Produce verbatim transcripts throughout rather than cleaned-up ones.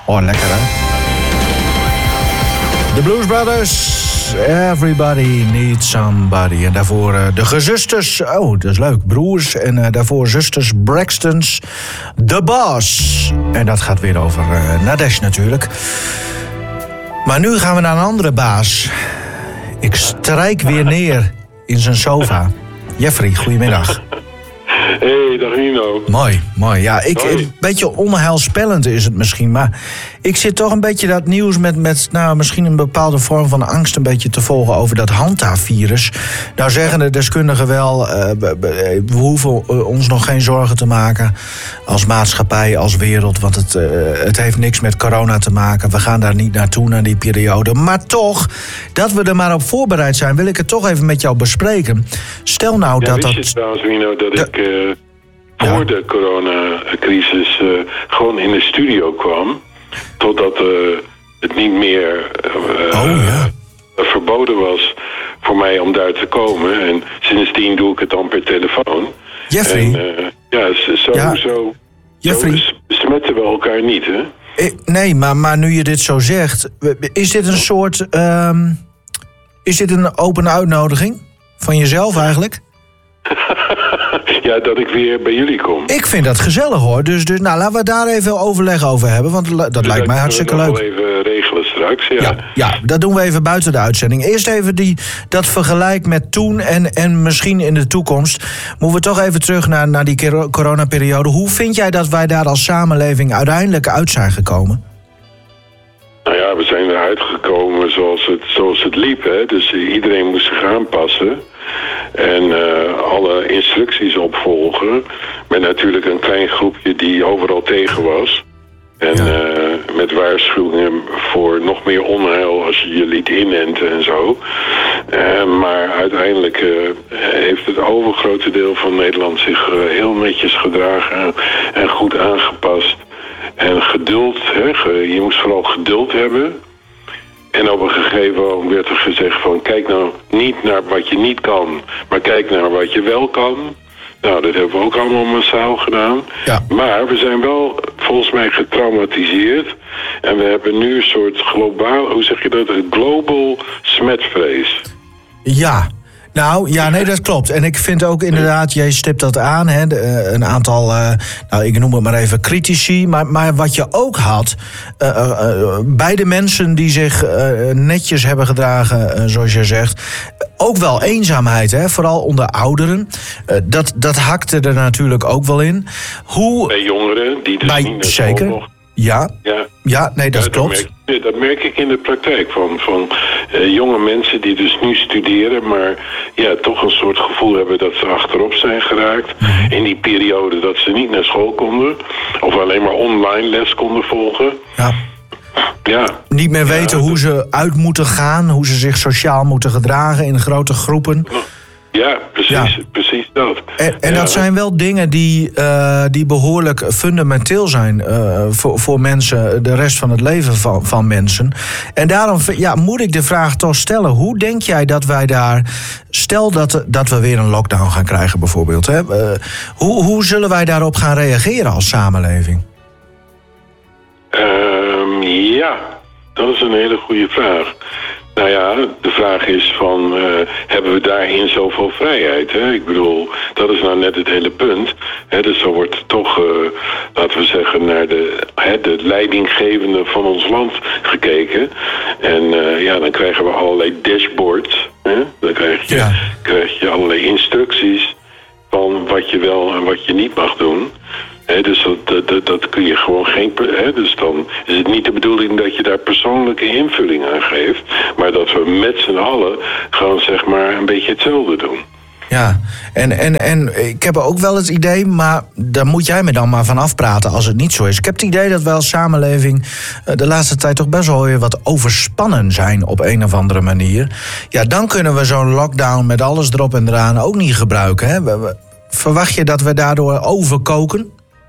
Oh, lekker hè? De Blues Brothers. Everybody needs somebody. En daarvoor uh, de gezusters. Oh, dat is leuk. Broers. En uh, daarvoor zusters Braxtons. The Boss. En dat gaat weer over uh, Nadesh natuurlijk. Maar nu gaan we naar een andere baas. Ik strijk weer neer in zijn sofa. Jeffrey, goedemiddag. Hey, dag Nino. Mooi, mooi. Ja, ik, een beetje onheilspellend is het misschien, maar ik zit toch een beetje dat nieuws met, met nou, misschien een bepaalde vorm van angst een beetje te volgen over dat Hanta-virus. Nou zeggen de deskundigen wel, uh, we hoeven ons nog geen zorgen te maken als maatschappij, als wereld, want het, uh, het heeft niks met corona te maken. We gaan daar niet naartoe, naar die periode. Maar toch, dat we er maar op voorbereid zijn, wil ik het toch even met jou bespreken. Stel nou ja, dat wist dat... je trouwens, Nino, dat de... ik uh, voor ja. de coronacrisis uh, gewoon in de studio kwam, totdat uh, het niet meer uh, oh, ja. uh, verboden was voor mij om daar te komen. En sindsdien doe ik het dan per telefoon. Jeffrey? En, uh, ja, zo, ja. zo, Jeffrey? zo besmetten we elkaar niet, hè? Nee, maar, maar nu je dit zo zegt, is dit een soort... Um, is dit een open uitnodiging van jezelf eigenlijk? Ja, dat ik weer bij jullie kom. Ik vind dat gezellig hoor. Dus, dus nou, laten we daar even overleg over hebben. Want dat dus lijkt mij hartstikke leuk. Dat kunnen we nog wel even regelen straks. Ja. Ja, ja, dat doen we even buiten de uitzending. Eerst even die, dat vergelijk met toen en, en misschien in de toekomst. Moeten we toch even terug naar, naar die coronaperiode. Hoe vind jij dat wij daar als samenleving uiteindelijk uit zijn gekomen? Nou ja, we zijn eruit gekomen zoals het, zoals het liep. Hè? Dus iedereen moest zich aanpassen. En uh, alle instructies opvolgen. Met natuurlijk een klein groepje die overal tegen was. En ja. uh, met waarschuwingen voor nog meer onheil als je je liet inenten en zo. Uh, maar uiteindelijk uh, heeft het overgrote deel van Nederland zich uh, heel netjes gedragen en, en goed aangepast. En geduld, hè, je moest vooral geduld hebben. En op een gegeven moment werd er gezegd van, kijk nou niet naar wat je niet kan, maar kijk naar wat je wel kan. Nou, dat hebben we ook allemaal massaal gedaan. Ja. Maar we zijn wel volgens mij getraumatiseerd. En we hebben nu een soort globaal, hoe zeg je dat, een global smetvrees. Ja. Nou, ja, nee, dat klopt. En ik vind ook inderdaad, jij stipt dat aan, hè, de, een aantal, uh, nou, ik noem het maar even critici. Maar, maar wat je ook had, uh, uh, bij de mensen die zich uh, netjes hebben gedragen, uh, zoals je zegt, ook wel eenzaamheid, hè, vooral onder ouderen. Uh, dat, dat hakte er natuurlijk ook wel in. Hoe, bij jongeren, die dus bij, niet naar zeker. school mochten. Ja, ja, ja, nee, dat ja, klopt. Dat merk, dat merk ik in de praktijk van, van uh, jonge mensen die dus nu studeren, maar ja, toch een soort gevoel hebben dat ze achterop zijn geraakt. Mm-hmm. In die periode dat ze niet naar school konden, of alleen maar online les konden volgen. Ja. Ja. Niet meer weten ja, hoe ze uit moeten gaan, hoe ze zich sociaal moeten gedragen in grote groepen. Ja, precies, ja. precies dat. En, en ja. dat zijn wel dingen die, uh, die behoorlijk fundamenteel zijn uh, voor, voor mensen, de rest van het leven van, van mensen. En daarom ja, moet ik de vraag toch stellen, hoe denk jij dat wij daar, stel dat, dat we weer een lockdown gaan krijgen bijvoorbeeld, hè? Uh, hoe, hoe zullen wij daarop gaan reageren als samenleving? Um, ja, dat is een hele goede vraag. Nou ja, de vraag is van, uh, hebben we daarin zoveel vrijheid? Hè? Ik bedoel, dat is nou net het hele punt. Hè? Dus dan wordt er toch, uh, laten we zeggen, naar de, hè, de leidinggevende van ons land gekeken. En uh, ja, dan krijgen we allerlei dashboards. Hè? Dan krijg je, ja. krijg je allerlei instructies van wat je wel en wat je niet mag doen. He, dus dat, dat, dat kun je gewoon geen... He, dus dan is het niet de bedoeling dat je daar persoonlijke invulling aan geeft, maar dat we met z'n allen gewoon zeg maar een beetje hetzelfde doen. Ja, en, en, en ik heb ook wel het idee, maar daar moet jij me dan maar van afpraten als het niet zo is. Ik heb het idee dat wij als samenleving de laatste tijd toch best wel weer wat overspannen zijn op een of andere manier. Ja, dan kunnen we zo'n lockdown met alles erop en eraan ook niet gebruiken. Hè? Verwacht je dat we daardoor overkoken?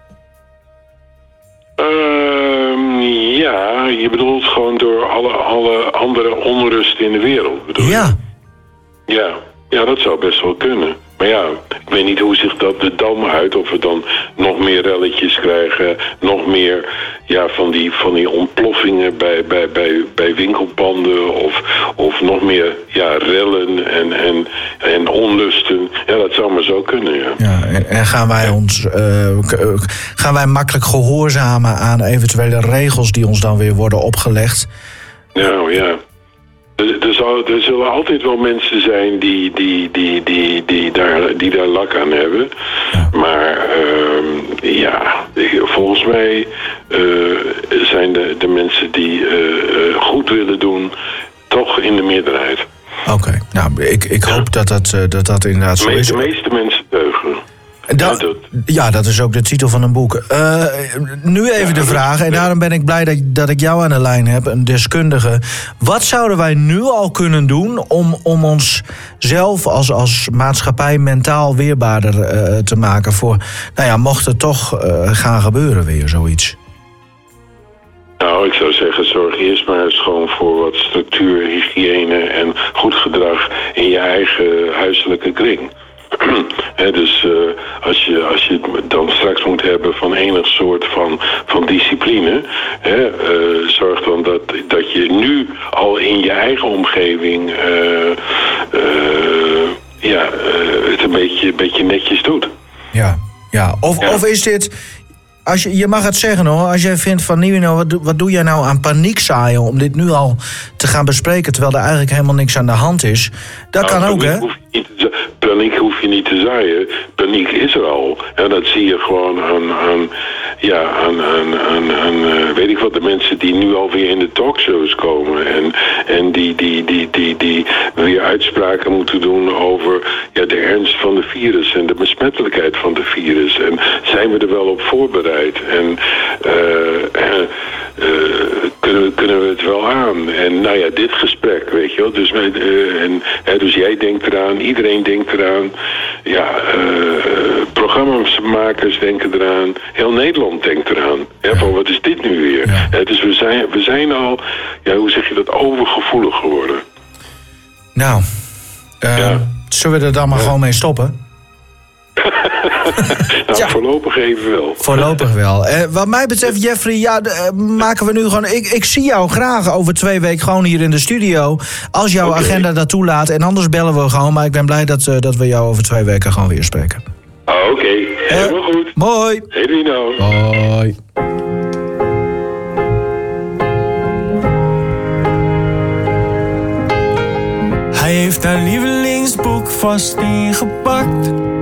Um, ja, je bedoelt gewoon door alle, alle andere onrust in de wereld, bedoel je? Ja. Ja, ja, dat zou best wel kunnen. Maar ja, ik weet niet hoe zich dat de dam uit, of we dan nog meer relletjes krijgen, nog meer ja, van, die, van die ontploffingen bij, bij, bij, bij winkelpanden, of, of nog meer ja, rellen en, en, en onlusten. Ja, dat zou maar zo kunnen, ja. ja en, en gaan wij ons uh, gaan wij makkelijk gehoorzamen aan eventuele regels die ons dan weer worden opgelegd? Nou ja. Er, er, zal, er zullen altijd wel mensen zijn die, die, die, die, die, daar, die daar lak aan hebben. Ja. Maar uh, ja, volgens mij uh, zijn de, de mensen die uh, uh, goed willen doen toch in de meerderheid. Oké, okay. nou, ik, ik hoop dat dat, uh, dat, dat inderdaad zo is. De meeste mensen deugen. Dat, ja, dat. ja, dat is ook de titel van een boek. Uh, nu even ja, de vraag, en daarom ben ik blij dat, dat ik jou aan de lijn heb, een deskundige. Wat zouden wij nu al kunnen doen om, om ons zelf als, als maatschappij mentaal weerbaarder uh, te maken voor, nou ja, mocht het toch uh, gaan gebeuren weer zoiets? Nou, ik zou zeggen, zorg eerst maar eens gewoon voor wat structuur, hygiëne en goed gedrag in je eigen huiselijke kring. He, dus uh, als, je, als je het dan straks moet hebben van enig soort van, van discipline, he, uh, zorg dan dat, dat je nu al in je eigen omgeving uh, uh, ja, uh, het een beetje, beetje netjes doet. Ja, ja. Of, ja. of is dit... Als je, je mag het zeggen hoor, als jij vindt van Nivino, wat, wat doe jij nou aan paniek zaaien om dit nu al te gaan bespreken, terwijl er eigenlijk helemaal niks aan de hand is. Dat nou, kan ook, hè? Paniek hoef je niet te zaaien. Paniek is er al. En dat zie je gewoon aan, aan ja, aan, aan, aan, aan uh, weet ik wat, de mensen die nu alweer in de talkshows komen en, en die, die, die, die, die weer uitspraken moeten doen over ja, de ernst van de virus en de besmettelijkheid van de virus. En zijn we er wel op voorbereid? En uh, uh, uh, kunnen, we, kunnen we het wel aan? En nou ja, dit gesprek, weet je wel. Dus, uh, en, uh, dus jij denkt eraan, iedereen denkt eraan. Ja, uh, programmamakers denken eraan. Heel Nederland denkt eraan. Ja, van wat is dit nu weer? Ja. Ja, dus we zijn, we zijn al, ja, hoe zeg je dat, overgevoelig geworden. Nou, uh, ja. zullen we er dan maar ja. gewoon mee stoppen? nou, ja. Voorlopig even wel. Voorlopig wel. Uh, wat mij betreft, Jeffrey, ja, uh, maken we nu gewoon... Ik, ik zie jou graag over twee weken gewoon hier in de studio. Als jouw okay. agenda dat toelaat. En anders bellen we gewoon. Maar ik ben blij dat, uh, dat we jou over twee weken gewoon weer spreken. Oh, oké. Okay. Helemaal uh, goed. Mooi. Hey, Dino. Hoi. Hij heeft haar lievelingsboek vast ingepakt.